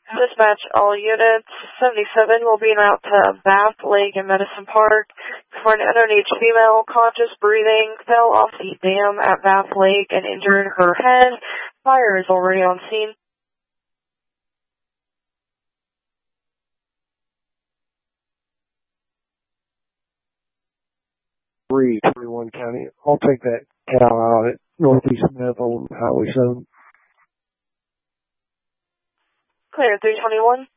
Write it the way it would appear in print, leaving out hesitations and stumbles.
Dispatch all units. 77 will be en route to Bath Lake and Medicine Park for an underage female, conscious breathing, fell off the dam at Bath Lake and injured her head. Fire is already on scene. 321 County. I'll take that cow out at Northeast Smith on Highway 7. Clear 321.